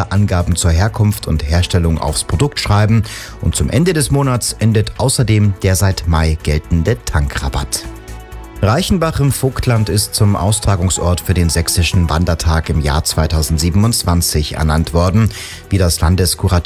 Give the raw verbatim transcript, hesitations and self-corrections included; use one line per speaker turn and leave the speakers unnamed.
klare Angaben zur Herkunft und Herstellung aufs Produkt schreiben. Und zum Ende des Monats endet außerdem der seit Mai geltende Tankrabatt. Reichenbach im Vogtland ist zum Austragungsort für den Sächsischen Wandertag im Jahr zweitausendsiebenundzwanzig ernannt worden. Wie das Landeskuratorium